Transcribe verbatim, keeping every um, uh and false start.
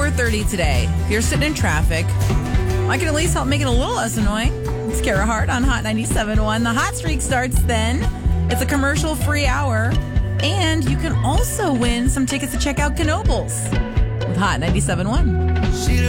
four thirty today. If you're sitting in traffic, I can at least help make it a little less annoying. It's Kara Hart on Hot ninety-seven point one. The hot streak starts then. It's a commercial-free hour. And you can also win some tickets to check out Knoebels with Hot ninety-seven point one.